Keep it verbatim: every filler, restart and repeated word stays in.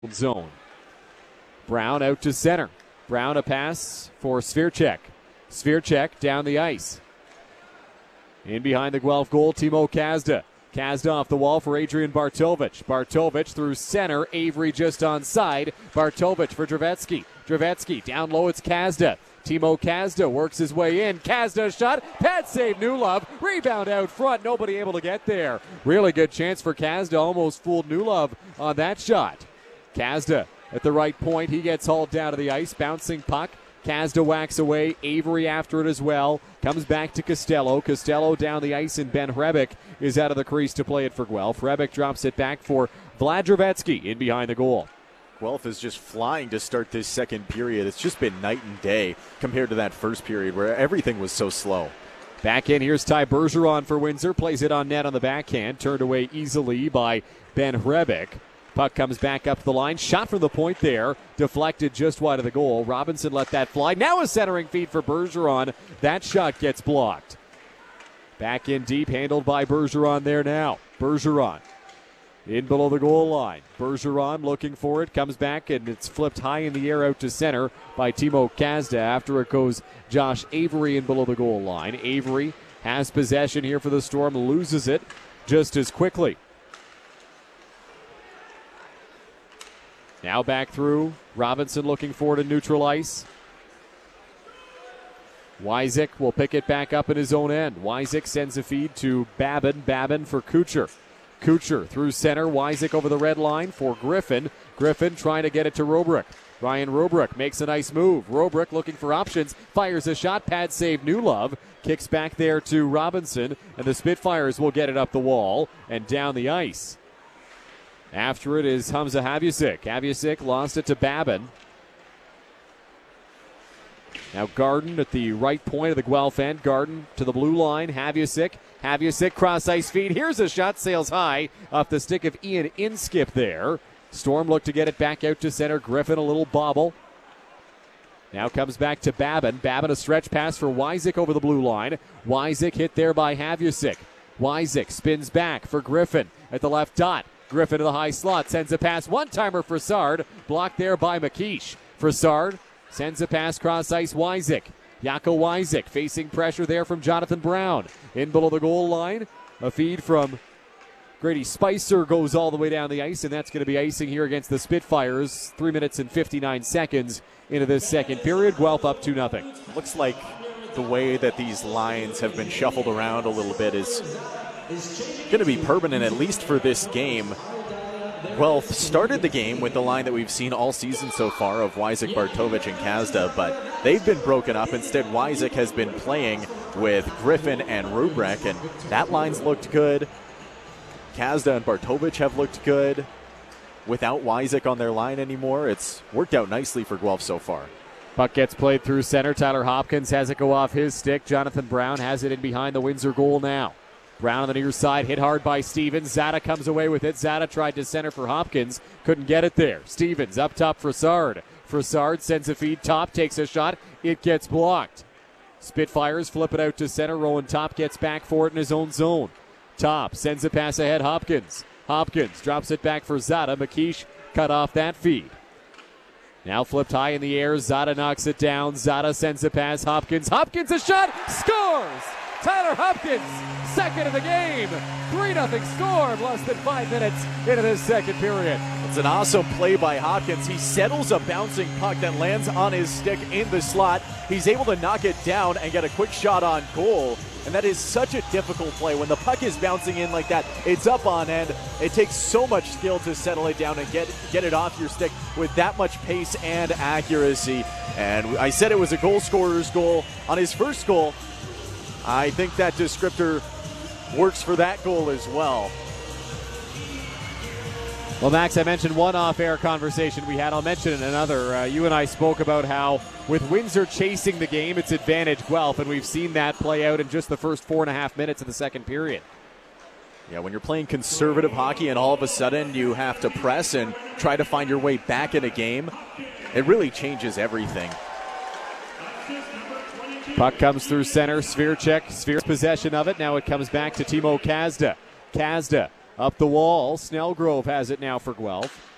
zone. Brown out to center. Brown a pass for Svirchek. Svirchek down the ice. In behind the Guelph goal, Timo Kazda. Kazda off the wall for Adrian Bartovich. Bartovich through center. Avery just onside. Bartovich for Dravetsky. Dravetsky down low, it's Kazda. Timo Kazda works his way in. Kazda shot. Pad save, Newlove. Rebound out front. Nobody able to get there. Really good chance for Kazda. Almost fooled Newlove on that shot. Kazda at the right point. He gets hauled down to the ice. Bouncing puck. Kazda whacks away. Avery after it as well. Comes back to Costello. Costello down the ice, and Ben Hrebic is out of the crease to play it for Guelph. Hrebic drops it back for Vlad Dravetsky in behind the goal. Guelph is just flying to start this second period. It's just been night and day compared to that first period where everything was so slow. Back in, here's Ty Bergeron for Windsor. Plays it on net on the backhand. Turned away easily by Ben Hrebic. Puck comes back up the line. Shot from the point there. Deflected just wide of the goal. Robinson let that fly. Now a centering feed for Bergeron. That shot gets blocked. Back in deep. Handled by Bergeron there now. Bergeron in below the goal line. Bergeron looking for it. Comes back and it's flipped high in the air out to center by Timo Kazda. After it goes Josh Avery in below the goal line. Avery has possession here for the Storm. Loses it just as quickly. Now back through. Robinson looking for it in neutral ice. Wysick will pick it back up in his own end. Wysick sends a feed to Babin. Babin for Kucher. Kucher through center. Wysick over the red line for Griffin. Griffin trying to get it to Robrick. Ryan Robrick makes a nice move. Robrick looking for options. Fires a shot. Pad save, Newlove. Kicks back there to Robinson. And the Spitfires will get it up the wall and down the ice. After it is Hamza Havyusik. Havyusik lost it to Babin. Now Garden at the right point of the Guelph end. Garden to the blue line. Havyusik. Havyusik cross ice feed. Here's a shot. Sails high off the stick of Ian Inskip there. Storm looked to get it back out to center. Griffin a little bobble. Now comes back to Babin. Babin a stretch pass for Wysick over the blue line. Wysick hit there by Havyusik. Wysick spins back for Griffin at the left dot. Griffin to the high slot, sends a pass, one-timer for Sard, blocked there by McKeish. Sard sends a pass cross ice, Wysick. Jaco Wysick facing pressure there from Jonathan Brown. In below the goal line, a feed from Grady Spicer goes all the way down the ice, and that's going to be icing here against the Spitfires. Three minutes and fifty-nine seconds into this second period. Guelph up two nothing. Looks like the way that these lines have been shuffled around a little bit is going to be permanent, at least for this game. Guelph started the game with the line that we've seen all season so far of Wysick, Bartovich, and Kazda, but they've been broken up. Instead, Wysick has been playing with Griffin and Rubrek, and that line's looked good. Kazda and Bartovich have looked good. Without Wysick on their line anymore, it's worked out nicely for Guelph so far. Puck gets played through center. Tyler Hopkins has it go off his stick. Jonathan Brown has it in behind the Windsor goal now. Brown on the near side, hit hard by Stevens. Zada comes away with it. Zada tried to center for Hopkins, couldn't get it there. Stevens up top for Sard. Sard sends a feed top, takes a shot. It gets blocked. Spitfires flip it out to center. Rowan Top gets back for it in his own zone. Top sends a pass ahead. Hopkins. Hopkins drops it back for Zada. McKeish cut off that feed. Now flipped high in the air. Zada knocks it down. Zada sends a pass. Hopkins. Hopkins a shot. Scores! Tyler Hopkins, second of the game. three nothing score, less than five minutes into this second period. It's an awesome play by Hopkins. He settles a bouncing puck that lands on his stick in the slot. He's able to knock it down and get a quick shot on goal. And that is such a difficult play. When the puck is bouncing in like that, it's up on end. It takes so much skill to settle it down and get, get it off your stick with that much pace and accuracy. And I said it was a goal scorer's goal on his first goal. I think that descriptor works for that goal as well. Well, Max, I mentioned one off-air conversation we had. I'll mention another. Uh, you and I spoke about how with Windsor chasing the game, it's advantage Guelph, and we've seen that play out in just the first four and a half minutes of the second period. Yeah, when you're playing conservative hockey and all of a sudden you have to press and try to find your way back in a game, it really changes everything. Puck comes through center. Svirchek. Svir's possession of it. Now it comes back to Timo Kazda. Kazda up the wall. Snellgrove has it now for Guelph.